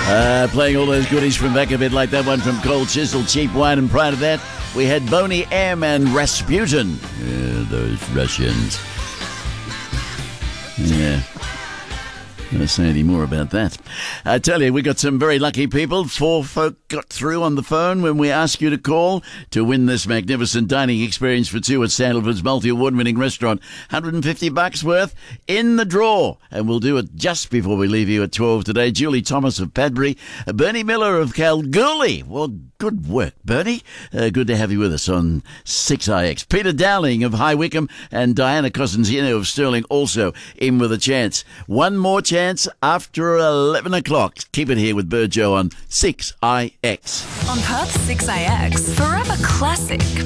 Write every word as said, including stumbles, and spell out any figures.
Uh, playing all those goodies from back a bit, like that one from Cold Chisel, Cheap Wine, and prior to that, we had Boney M and Rasputin. Yeah, those Russians. Yeah. I don't say any more about that. I tell you, we got some very lucky people. Four folk got through on the phone when we asked you to call to win this magnificent dining experience for two at Sandalwood's multi-award-winning restaurant. one hundred fifty bucks worth in the draw. And we'll do it just before we leave you at twelve today. Julie Thomas of Padbury, Bernie Miller of Kalgoorlie. Well, good work, Bernie. Uh, good to have you with us on six I X. Peter Dowling of High Wycombe and Diana Cosenzino of Stirling also in with a chance. One more chance after eleven o'clock. Keep it here with Bird Joe on six I X. On Perth six I X, Forever Classic.